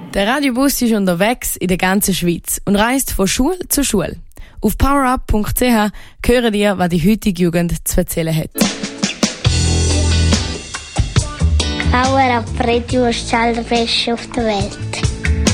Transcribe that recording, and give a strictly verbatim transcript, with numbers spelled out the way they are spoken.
Der Radiobus ist unterwegs in der ganzen Schweiz und reist von Schule zu Schule. Auf powerup punkt c h hören ihr, was die heutige Jugend zu erzählen hat. Power Up Radio ist das Allerbeste auf der Welt.